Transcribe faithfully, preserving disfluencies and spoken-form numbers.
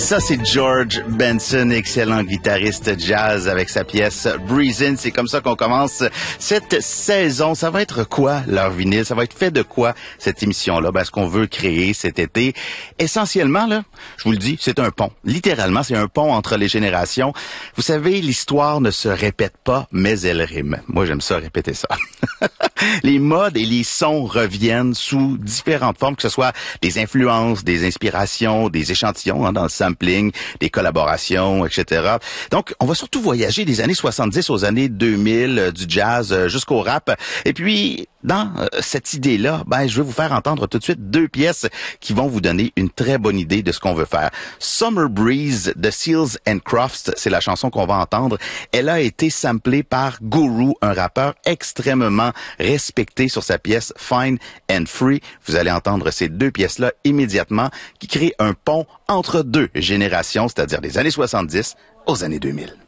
Ça, c'est George Benson, excellent guitariste jazz avec sa pièce Breezin'. C'est comme ça qu'on commence cette saison. Ça va être quoi, leur vinyle? Ça va être fait de quoi, cette émission-là? Ben, ce qu'on veut créer cet été, essentiellement, là, je vous le dis, c'est un pont. Littéralement, c'est un pont entre les générations. Vous savez, l'histoire ne se répète pas, mais elle rime. Moi, j'aime ça, répéter ça. Les modes et les sons reviennent sous différentes formes, que ce soit des influences, des inspirations, des échantillons hein, dans le sampling, des collaborations, et cetera. Donc, on va surtout voyager des années soixante-dix aux années deux mille, euh, du jazz euh, jusqu'au rap. Et puis, dans euh, cette idée-là, ben, je vais vous faire entendre tout de suite deux pièces qui vont vous donner une très bonne idée de ce qu'on veut faire. Summer Breeze de Seals and Crofts, c'est la chanson qu'on va entendre. Elle a été samplée par Guru, un rappeur extrêmement respecté sur sa pièce Fine and Free. Vous allez entendre ces deux pièces-là immédiatement qui créent un pont entre deux générations, c'est-à-dire des années soixante-dix aux années deux mille.